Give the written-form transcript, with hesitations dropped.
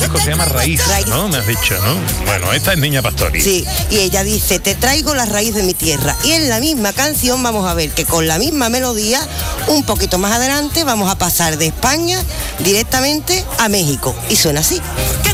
disco se llama Raíz, ¿no? Me has dicho, ¿no? Bueno, esta es Niña Pastori. Sí, y ella dice, te traigo la raíz de mi tierra. Y en la misma canción vamos a ver que con la misma melodía, un poquito más adelante, vamos a pasar de España directamente a México. Y suena así.